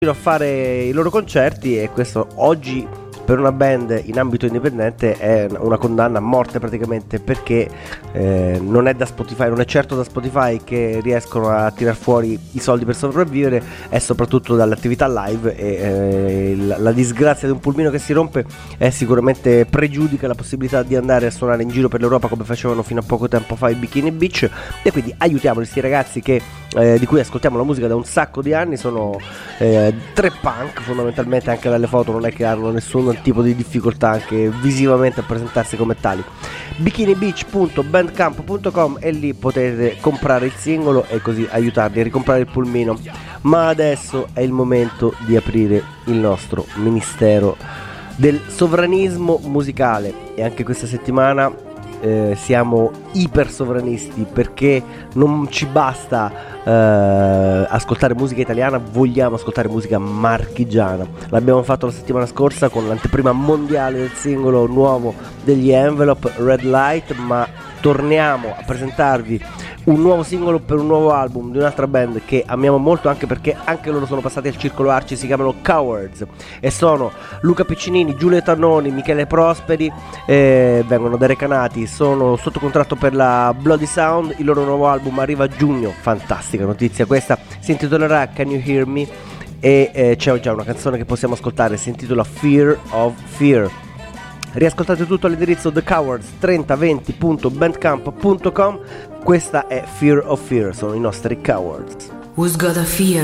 a fare i loro concerti, e questo oggi per una band in ambito indipendente è una condanna a morte praticamente, perché non è da Spotify, non è certo da Spotify che riescono a tirar fuori i soldi per sopravvivere, è soprattutto dall'attività live, e la disgrazia di un pulmino che si rompe sicuramente pregiudica la possibilità di andare a suonare in giro per l'Europa come facevano fino a poco tempo fa i Bikini Beach. E quindi aiutiamo questi ragazzi che di cui ascoltiamo la musica da un sacco di anni. Sono tre punk fondamentalmente, anche dalle foto non è che hanno nessun tipo di difficoltà anche visivamente a presentarsi come tali. bikinibeach.bandcamp.com, e lì potete comprare il singolo e così aiutarli a ricomprare il pulmino. Ma adesso è il momento di aprire il nostro ministero del sovranismo musicale, e anche questa settimana siamo iper sovranisti, perché non ci basta ascoltare musica italiana, vogliamo ascoltare musica marchigiana. L'abbiamo fatto la settimana scorsa con l'anteprima mondiale del singolo nuovo degli Envelope, Red Light, ma torniamo a presentarvi un nuovo singolo per un nuovo album di un'altra band che amiamo molto, anche perché anche loro sono passati al Circolo Arci. Si chiamano Cowards e sono Luca Piccinini, Giulio Tannoni, Michele Prosperi, vengono da Recanati, sono sotto contratto per la Bloody Sound. Il loro nuovo album arriva a giugno, fantastica notizia questa, si intitolerà Can You Hear Me, e c'è già una canzone che possiamo ascoltare, si intitola Fear of Fear. Riascoltate tutto all'indirizzo thecowards3020.bandcamp.com. Questa è Fear of Fear, sono i nostri Cowards. Who's got a fear?